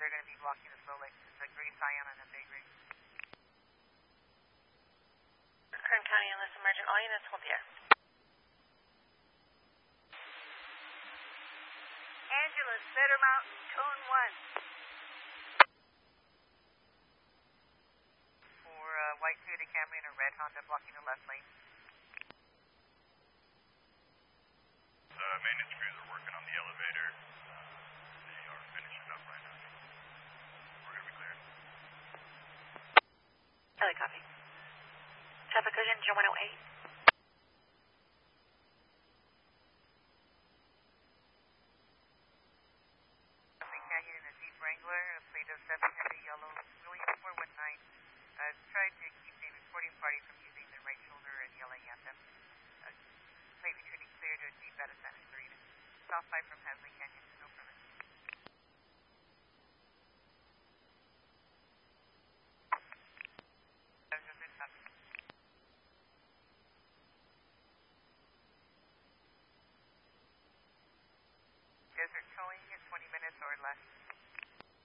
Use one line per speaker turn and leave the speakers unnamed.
they're going to be blocking the slow lanes. It's a gray cyan and a big ring.
Kern County, unless emergent, all units hold the air.
Angeles, Cedar Mountain, cone 1. For white Toyota Camry and a red Honda blocking the left lane.
Maintenance crews are working on the elevator. They are finishing up right now. We're going to be cleared.
LA copy. Traffic code engine 108.
Canyon in a Jeep Wrangler, a plate of 7 heavy yellow, William 419. Tried to keep the reporting party from using the right shoulder and yelling at them. Plate retreating clear to a Jeep out of Santa Clarita. South 5 from Hanley Canyon, no further. Desert towing in 20 minutes or less.